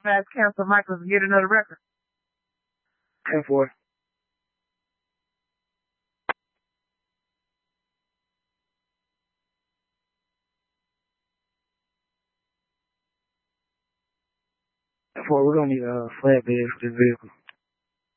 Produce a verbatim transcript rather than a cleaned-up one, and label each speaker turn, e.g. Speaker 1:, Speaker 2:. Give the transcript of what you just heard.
Speaker 1: smash Cancel Michaels and get another record.
Speaker 2: ten four. ten four, we're gonna need a flag badge for this vehicle.